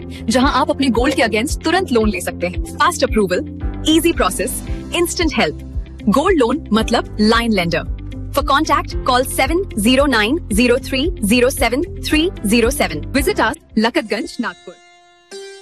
जहां आप अपने गोल्ड के अगेंस्ट तुरंत लोन ले सकते हैं। Fast approval, easy process, instant help. Gold loan मतलब line lender. For contact, call 7090307 307. Visit us, Lakatganj, Nagpur.